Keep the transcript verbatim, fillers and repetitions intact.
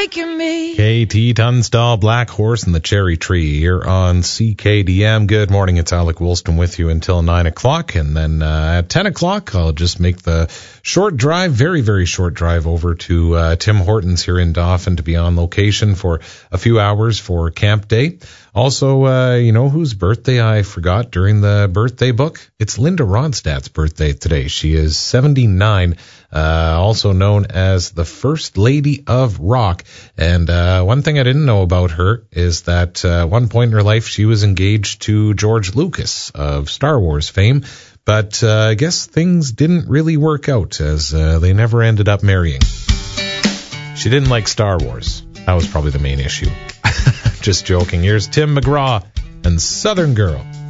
liking me. K T Tunstall, Black Horse and the Cherry Tree here on C K D M. Good morning, it's Alec Woolston with you until nine o'clock. And then uh, at ten o'clock, I'll just make the short drive, very, very short drive over to uh, Tim Hortons here in Dauphin to be on location for a few hours for Camp Day. Also, uh, you know whose birthday I forgot during the birthday book? It's Linda Ronstadt's birthday today. She is seventy-nine, uh, also known as the First Lady of Rock. And uh, one thing I didn't know about her is that uh, at one point in her life, she was engaged to George Lucas of Star Wars fame. But uh, I guess things didn't really work out as uh, they never ended up marrying. She didn't like Star Wars. That was probably the main issue. Just joking. Here's Tim McGraw and Southern Girl.